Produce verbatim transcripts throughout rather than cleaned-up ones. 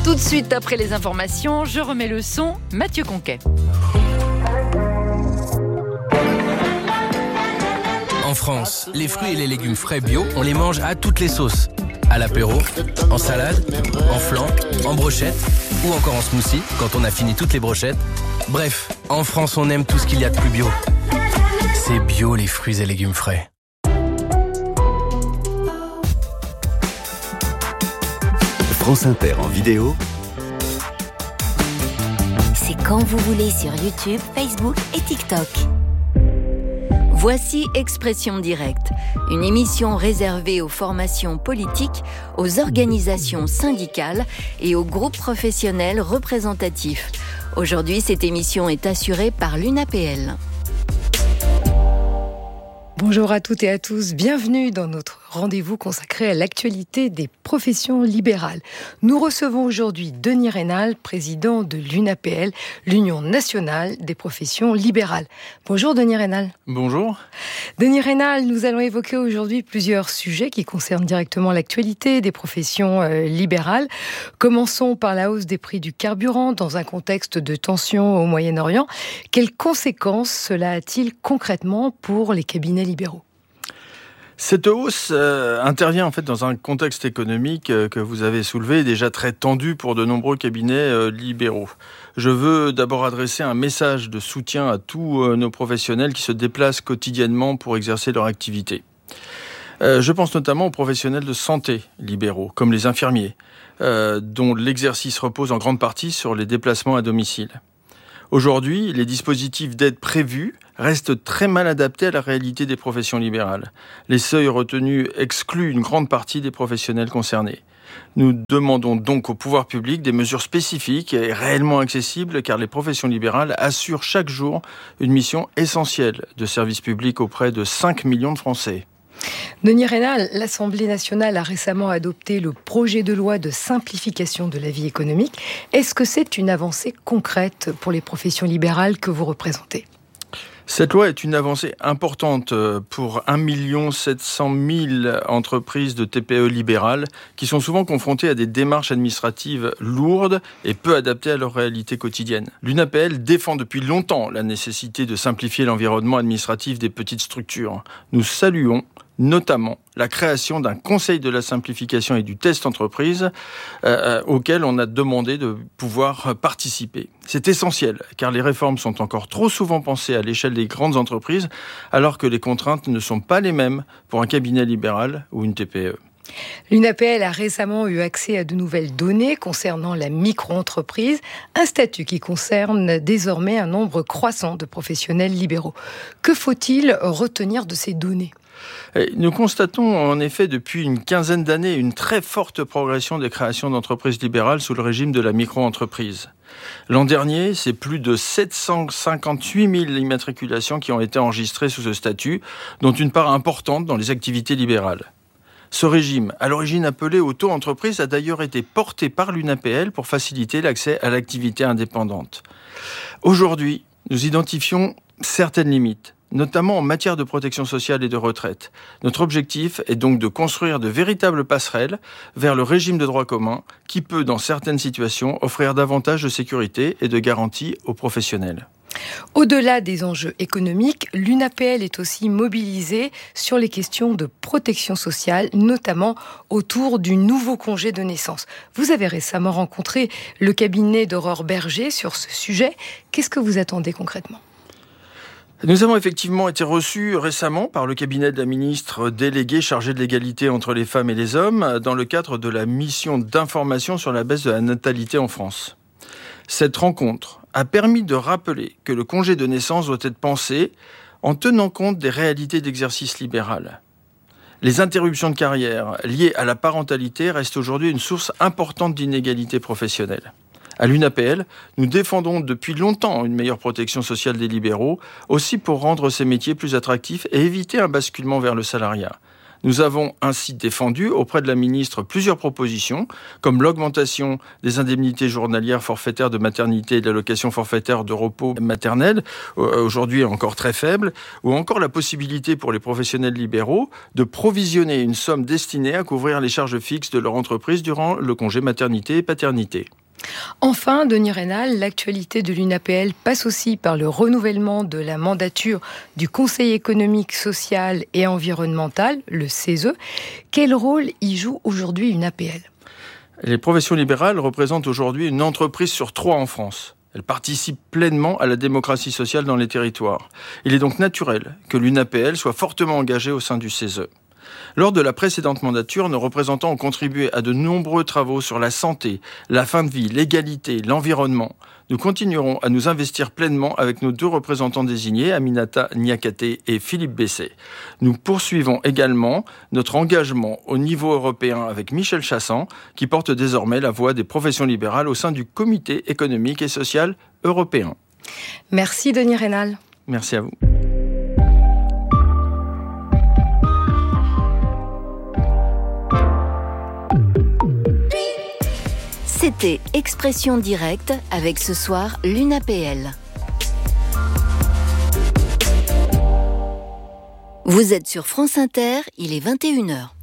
Tout de suite après les informations, je remets le son, Mathieu Conquet. En France, les fruits et les légumes frais bio, on les mange à toutes les sauces. À l'apéro, en salade, en flan, en brochette ou encore en smoothie quand on a fini toutes les brochettes. Bref, en France, on aime tout ce qu'il y a de plus bio. C'est bio les fruits et légumes frais. France Inter en vidéo. C'est quand vous voulez sur YouTube, Facebook et TikTok. Voici Expression Directe, une émission réservée aux formations politiques, aux organisations syndicales et aux groupes professionnels représentatifs. Aujourd'hui, cette émission est assurée par l'U N A P L. Bonjour à toutes et à tous, bienvenue dans notre rendez-vous consacré à l'actualité des professions libérales. Nous recevons aujourd'hui Denis Raynal, président de l'U N A P L, l'Union nationale des professions libérales. Bonjour Denis Raynal. Bonjour. Denis Raynal, nous allons évoquer aujourd'hui plusieurs sujets qui concernent directement l'actualité des professions euh, libérales. Commençons par la hausse des prix du carburant dans un contexte de tension au Moyen-Orient. Quelles conséquences cela a-t-il concrètement pour les cabinets libéraux ? Cette hausse euh, intervient en fait dans un contexte économique euh, que vous avez soulevé, déjà très tendu pour de nombreux cabinets euh, libéraux. Je veux d'abord adresser un message de soutien à tous euh, nos professionnels qui se déplacent quotidiennement pour exercer leur activité. Euh, je pense notamment aux professionnels de santé libéraux, comme les infirmiers, euh, dont l'exercice repose en grande partie sur les déplacements à domicile. Aujourd'hui, les dispositifs d'aide prévus restent très mal adaptés à la réalité des professions libérales. Les seuils retenus excluent une grande partie des professionnels concernés. Nous demandons donc au pouvoir public des mesures spécifiques et réellement accessibles, car les professions libérales assurent chaque jour une mission essentielle de service public auprès de cinq millions de Français. Denis Raynal, l'Assemblée nationale a récemment adopté le projet de loi de simplification de la vie économique. Est-ce que c'est une avancée concrète pour les professions libérales que vous représentez ? Cette loi est une avancée importante pour un million sept cent mille entreprises de T P E libérales qui sont souvent confrontées à des démarches administratives lourdes et peu adaptées à leur réalité quotidienne. L'U N A P L défend depuis longtemps la nécessité de simplifier l'environnement administratif des petites structures. Nous saluons notamment la création d'un conseil de la simplification et du test entreprise euh, auquel on a demandé de pouvoir participer. C'est essentiel, car les réformes sont encore trop souvent pensées à l'échelle des grandes entreprises, alors que les contraintes ne sont pas les mêmes pour un cabinet libéral ou une T P E. L'U N A P L a récemment eu accès à de nouvelles données concernant la micro-entreprise, un statut qui concerne désormais un nombre croissant de professionnels libéraux. Que faut-il retenir de ces données ? Nous constatons en effet depuis une quinzaine d'années une très forte progression des créations d'entreprises libérales sous le régime de la micro-entreprise. L'an dernier, c'est plus de sept cent cinquante-huit mille immatriculations qui ont été enregistrées sous ce statut, dont une part importante dans les activités libérales. Ce régime, à l'origine appelé auto-entreprise, a d'ailleurs été porté par l'U N A P L pour faciliter l'accès à l'activité indépendante. Aujourd'hui, nous identifions certaines limites, notamment en matière de protection sociale et de retraite. Notre objectif est donc de construire de véritables passerelles vers le régime de droit commun qui peut, dans certaines situations, offrir davantage de sécurité et de garanties aux professionnels. Au-delà des enjeux économiques, l'U N A P L est aussi mobilisée sur les questions de protection sociale, notamment autour du nouveau congé de naissance. Vous avez récemment rencontré le cabinet d'Aurore Berger sur ce sujet. Qu'est-ce que vous attendez concrètement ? Nous avons effectivement été reçus récemment par le cabinet de la ministre déléguée chargée de l'égalité entre les femmes et les hommes dans le cadre de la mission d'information sur la baisse de la natalité en France. Cette rencontre a permis de rappeler que le congé de naissance doit être pensé en tenant compte des réalités d'exercice libéral. Les interruptions de carrière liées à la parentalité restent aujourd'hui une source importante d'inégalités professionnelles. À l'U N A P L, nous défendons depuis longtemps une meilleure protection sociale des libéraux, aussi pour rendre ces métiers plus attractifs et éviter un basculement vers le salariat. Nous avons ainsi défendu auprès de la ministre plusieurs propositions, comme l'augmentation des indemnités journalières forfaitaires de maternité et de l'allocation forfaitaire de repos maternel, aujourd'hui encore très faible, ou encore la possibilité pour les professionnels libéraux de provisionner une somme destinée à couvrir les charges fixes de leur entreprise durant le congé maternité et paternité. Enfin, Denis Rénal, l'actualité de l'U N A P L passe aussi par le renouvellement de la mandature du Conseil économique, social et environnemental, le C E S E. Quel rôle y joue aujourd'hui l'U N A P L ? Les professions libérales représentent aujourd'hui une entreprise sur trois en France. Elles participent pleinement à la démocratie sociale dans les territoires. Il est donc naturel que l'U N A P L soit fortement engagée au sein du C E S E. Lors de la précédente mandature, nos représentants ont contribué à de nombreux travaux sur la santé, la fin de vie, l'égalité, l'environnement. Nous continuerons à nous investir pleinement avec nos deux représentants désignés, Aminata Niakaté et Philippe Besset. Nous poursuivons également notre engagement au niveau européen avec Michel Chassan, qui porte désormais la voix des professions libérales au sein du Comité économique et social européen. Merci Denis Rénal. Merci à vous. C'était Expression directe avec ce soir l'U N A P L. Vous êtes sur France Inter, il est vingt et une heures.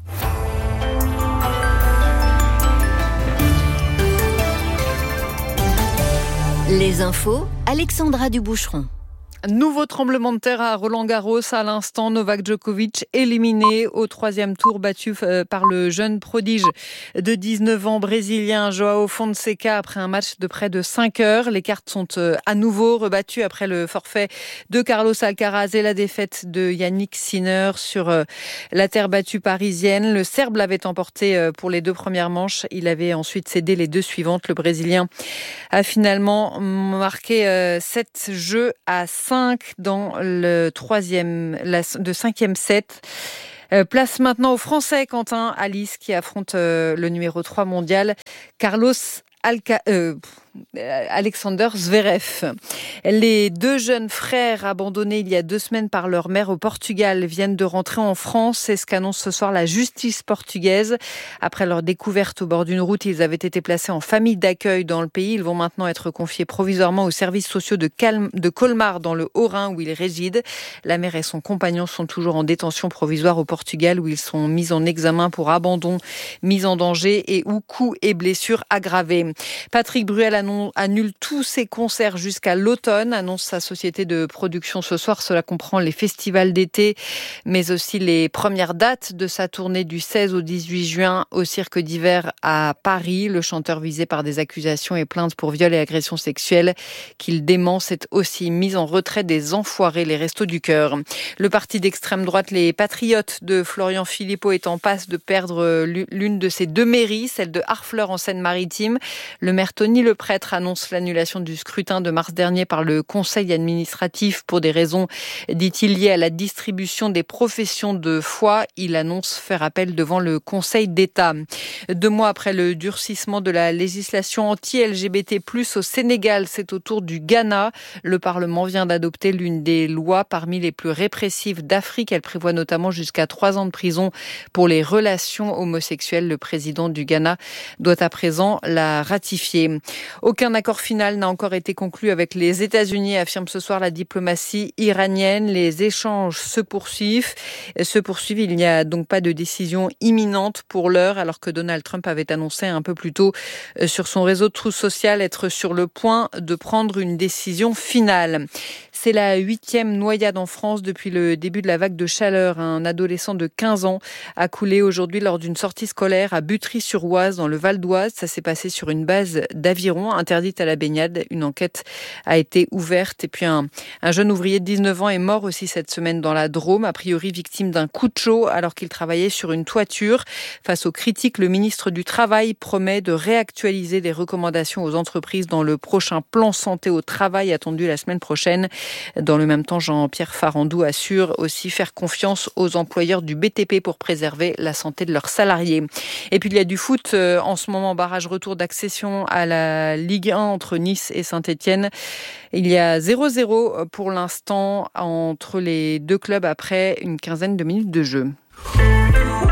Les infos, Alexandra Duboucheron. Nouveau tremblement de terre à Roland-Garros. À l'instant, Novak Djokovic éliminé au troisième tour, battu par le jeune prodige de dix-neuf ans brésilien João Fonseca après un match de près de cinq heures. Les cartes sont à nouveau rebattues après le forfait de Carlos Alcaraz et la défaite de Yannick Sinner sur la terre battue parisienne. Le Serbe l'avait emporté pour les deux premières manches. Il avait ensuite cédé les deux suivantes. Le Brésilien a finalement marqué sept jeux à cinq dans le troisième, de cinquième set. Euh, place maintenant aux Français, Quentin, Alice, qui affronte euh, le numéro trois mondial, Carlos Alca- euh, Alexander Zverev. Les deux jeunes frères abandonnés il y a deux semaines par leur mère au Portugal viennent de rentrer en France. C'est ce qu'annonce ce soir la justice portugaise. Après leur découverte au bord d'une route, ils avaient été placés en famille d'accueil dans le pays. Ils vont maintenant être confiés provisoirement aux services sociaux de, Calme, de Colmar dans le Haut-Rhin où ils résident. La mère et son compagnon sont toujours en détention provisoire au Portugal où ils sont mis en examen pour abandon, mise en danger et ou coups et blessures aggravés. Patrick Bruel annule tous ses concerts jusqu'à l'automne, annonce sa société de production ce soir. Cela comprend les festivals d'été, mais aussi les premières dates de sa tournée du seize au dix-huit juin au Cirque d'hiver à Paris. Le chanteur visé par des accusations et plaintes pour viol et agression sexuelle qu'il dément s'est aussi mis en retrait des Enfoirés, les Restos du Cœur. Le parti d'extrême droite, les Patriotes de Florian Philippot, est en passe de perdre l'une de ses deux mairies, celle de Harfleur en Seine-Maritime. Le maire Tony Leprêtre annonce l'annulation du scrutin de mars dernier par le conseil administratif pour des raisons, dit-il, liées à la distribution des professions de foi. Il annonce faire appel devant le Conseil d'État. Deux mois après le durcissement de la législation anti-L G B T plus, au Sénégal, c'est au tour du Ghana. Le Parlement vient d'adopter l'une des lois parmi les plus répressives d'Afrique. Elle prévoit notamment jusqu'à trois ans de prison pour les relations homosexuelles. Le président du Ghana doit à présent la ratifier. Aucun accord final n'a encore été conclu avec les États-Unis, affirme ce soir la diplomatie iranienne. Les échanges se poursuivent. Se poursuivent. Il n'y a donc pas de décision imminente pour l'heure, alors que Donald Trump avait annoncé un peu plus tôt sur son réseau de Truth Social être sur le point de prendre une décision finale. C'est la huitième noyade en France depuis le début de la vague de chaleur. Un adolescent de quinze ans a coulé aujourd'hui lors d'une sortie scolaire à Butry-sur-Oise, dans le Val d'Oise. Ça s'est passé sur une base d'aviron interdite à la baignade. Une enquête a été ouverte. Et puis un, un jeune ouvrier de dix-neuf ans est mort aussi cette semaine dans la Drôme, a priori victime d'un coup de chaud alors qu'il travaillait sur une toiture. Face aux critiques, le ministre du Travail promet de réactualiser les recommandations aux entreprises dans le prochain plan santé au travail attendu la semaine prochaine. Dans le même temps, Jean-Pierre Farandou assure aussi faire confiance aux employeurs du B T P pour préserver la santé de leurs salariés. Et puis il y a du foot en ce moment, barrage retour d'accession à la Ligue un entre Nice et Saint-Etienne. Il y a zéro zéro pour l'instant entre les deux clubs après une quinzaine de minutes de jeu.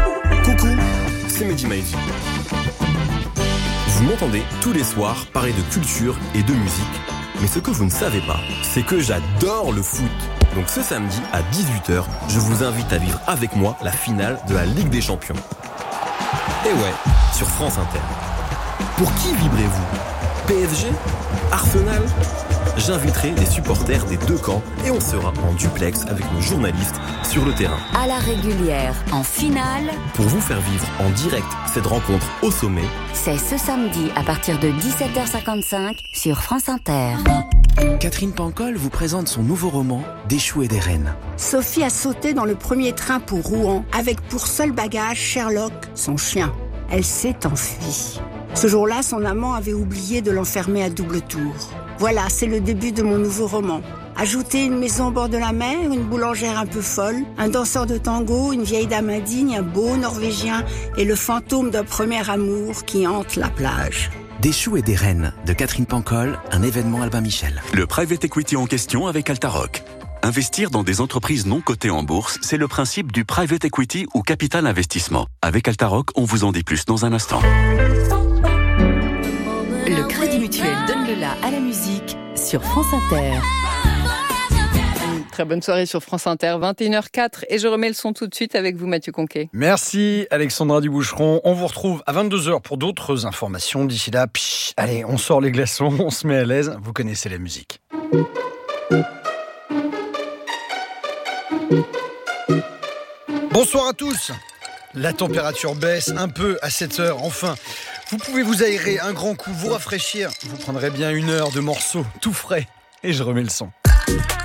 c'est Mehdi Maizi. Vous m'entendez tous les soirs parler de culture et de musique. Mais ce que vous ne savez pas, c'est que j'adore le foot. Donc ce samedi à dix-huit heures, je vous invite à vivre avec moi la finale de la Ligue des Champions. Et ouais, sur France Inter. Pour qui vibrez-vous ? P S G ? Arsenal ? J'inviterai les supporters des deux camps et on sera en duplex avec nos journalistes sur le terrain. À la régulière, en finale, Pour vous faire vivre en direct cette rencontre au sommet, c'est ce samedi à partir de dix-sept heures cinquante-cinq sur France Inter. Catherine Pancol vous présente son nouveau roman « Des choux et des reines ». Sophie a sauté dans le premier train pour Rouen avec pour seul bagage Sherlock, son chien. Elle s'est enfuie. Ce jour-là, son amant avait oublié de l'enfermer à double tour. Voilà, c'est le début de mon nouveau roman. Ajoutez une maison au bord de la mer, une boulangère un peu folle, un danseur de tango, une vieille dame indigne, un beau Norvégien et le fantôme d'un premier amour qui hante la plage. Des choux et des reines de Catherine Pancol, un événement Albin Michel. Le private equity en question avec Altaroc. Investir dans des entreprises non cotées en bourse, c'est le principe du private equity ou capital investissement. Avec Altaroc, on vous en dit plus dans un instant. Le Crédit Mutuel donne le la à la musique sur France Inter. Très bonne soirée sur France Inter, vingt et une heures quatre. Et je remets le son tout de suite avec vous, Mathieu Conquet. Merci, Alexandra Duboucheron. On vous retrouve à vingt-deux heures pour d'autres informations. D'ici là, psh, allez, on sort les glaçons, on se met à l'aise. Vous connaissez la musique. Bonsoir à tous. La température baisse un peu à sept heures, enfin. Vous pouvez vous aérer un grand coup, vous rafraîchir. Vous prendrez bien une heure de morceaux tout frais. Et je remets le son.